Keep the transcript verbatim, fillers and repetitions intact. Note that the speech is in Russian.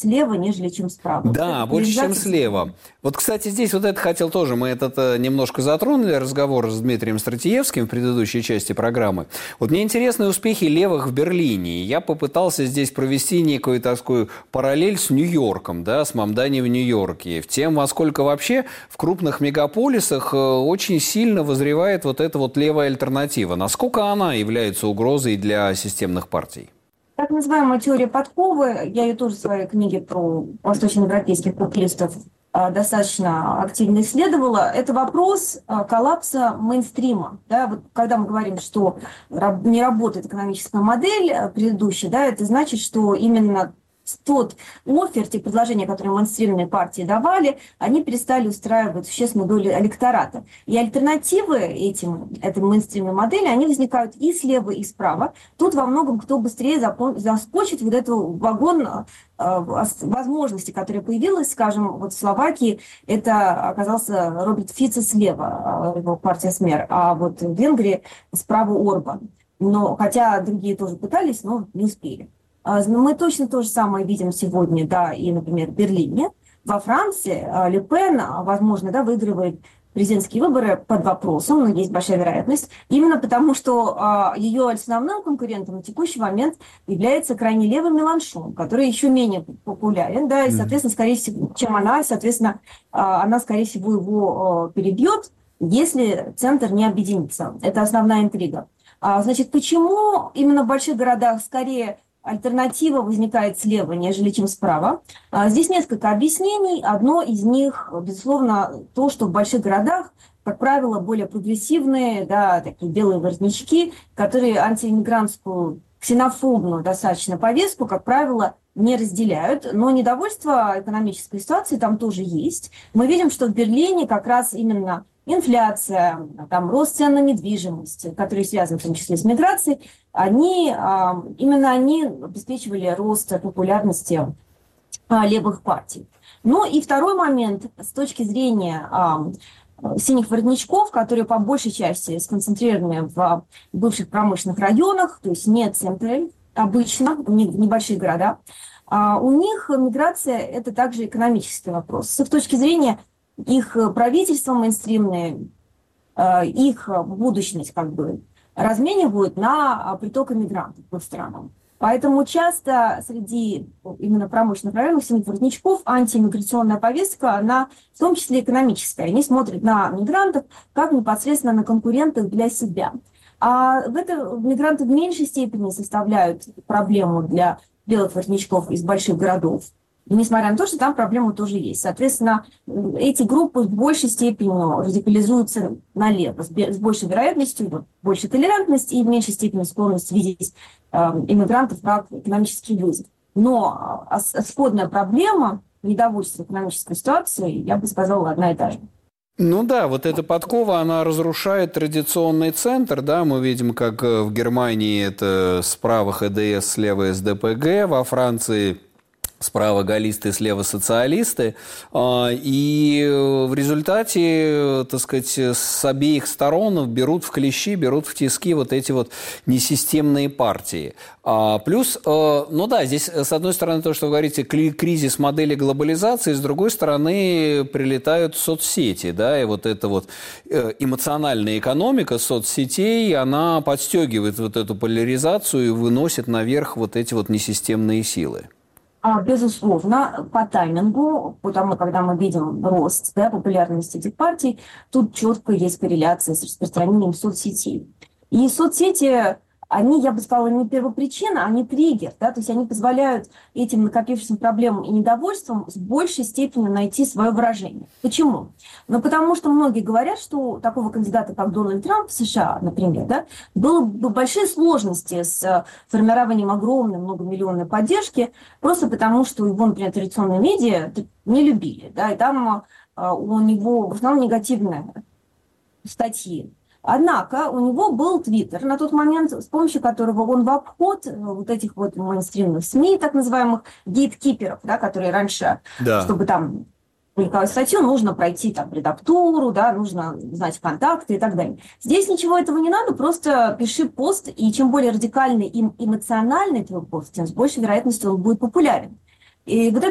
слева, нежели чем справа. Да, больше, чем слева. Вот, кстати, здесь вот это хотел тоже, мы это немножко затронули, разговор с Дмитрием Стратиевским в предыдущей части программы. Вот мне интересны успехи левых в Берлине. Я попытался здесь провести некую такую параллель с Нью-Йорком, да, с Мамдани в Нью-Йорке, в тем, насколько вообще в крупных мегаполисах очень сильно вызревает вот эта вот левая альтернатива. Насколько она является угрозой для системных партий? Так называемая теория подковы, я ее тоже в своей книге про восточноевропейских популистов достаточно активно исследовала. Это вопрос коллапса мейнстрима. Да, вот когда мы говорим, что не работает экономическая модель предыдущая, да, это значит, что именно тот оффер, те предложения, которые мейнстримные партии давали, они перестали устраивать существенную долю электората. И альтернативы этим, этой мейнстримной модели, они возникают и слева, и справа. Тут во многом кто быстрее заскочит вот этот вагон э, возможностей, которая появилась, скажем, вот в Словакии это оказался Роберт Фицо слева, его партия СМЕР, а вот в Венгрии справа Орбан. Но, хотя другие тоже пытались, но не успели. Мы точно то же самое видим сегодня, да, и, например, в Берлине. Во Франции Ле Пен, возможно, да, выигрывает президентские выборы под вопросом, но есть большая вероятность, именно потому, что а, ее основным конкурентом на текущий момент является крайне левый Меланшон, который еще менее популярен, да, и, соответственно, скорее всего, чем она, и, соответственно, а, она, скорее всего, его а, перебьет, если центр не объединится. Это основная интрига. А, значит, почему именно в больших городах скорее альтернатива возникает слева, нежели чем справа? Здесь несколько объяснений. Одно из них, безусловно, то, что в больших городах, как правило, более прогрессивные, да, такие белые воротнички, которые антииммигрантскую, ксенофобную достаточно повестку, как правило, не разделяют. Но недовольство экономической ситуацией там тоже есть. Мы видим, что в Берлине как раз именно инфляция, там, рост цен на недвижимость, которые связаны в том числе с миграцией, они, именно они обеспечивали рост популярности левых партий. Ну и второй момент, с точки зрения синих воротничков, которые по большей части сконцентрированы в бывших промышленных районах, то есть не центры, обычно, небольшие города, у них миграция – это также экономический вопрос. С их точки зрения их правительство мейнстримное, их будущность как бы разменивают на приток иммигрантов в их странам. Поэтому часто среди именно промышленных районов синих воротничков антииммиграционная повестка, она в том числе экономическая. Они смотрят на мигрантов как непосредственно на конкурентов для себя. А в это мигранты в меньшей степени составляют проблему для белых воротничков из больших городов. И несмотря на то, что там проблемы тоже есть. Соответственно, эти группы в большей степени радикализуются налево, с большей вероятностью, вот, большей толерантности и в меньшей степени склонность видеть э, иммигрантов как экономический вызов. Но исходная проблема недовольства экономической ситуацией, я бы сказала, одна и та же. Ну да, вот эта подкова, она разрушает традиционный центр, да, мы видим, как в Германии это справа ха дэ эс, слева эс дэ пэ гэ, во Франции справа галлисты, слева социалисты, и в результате, так сказать, с обеих сторон берут в клещи, берут в тиски вот эти вот несистемные партии. Плюс, ну да, здесь, с одной стороны, то, что вы говорите, кризис модели глобализации, с другой стороны, прилетают соцсети, да, и вот эта вот эмоциональная экономика соцсетей, она подстегивает вот эту поляризацию и выносит наверх вот эти вот несистемные силы. Безусловно, по таймингу, потому когда мы видим рост, да, популярности этих партий, тут четко есть корреляция с распространением соцсетей. И соцсети, они, я бы сказала, не первопричина, они триггер, да, то есть они позволяют этим накопившимся проблемам и недовольствам с большей степенью найти свое выражение. Почему? Ну, потому что многие говорят, что у такого кандидата, как Дональд Трамп в США, например, да, было бы большие сложности с формированием огромной многомиллионной поддержки, просто потому что его, например, традиционные медиа не любили, да, и там у него в основном негативные статьи. Однако у него был Твиттер на тот момент, с помощью которого он в обход вот этих вот мейнстримных СМИ, так называемых гейткиперов, да, которые раньше, да, чтобы там публиковать статью, нужно пройти там редактуру, да, нужно знать контакты и так далее. Здесь ничего этого не надо, просто пиши пост, и чем более радикальный и эмоциональный твой пост, тем с большей вероятностью он будет популярен. И вот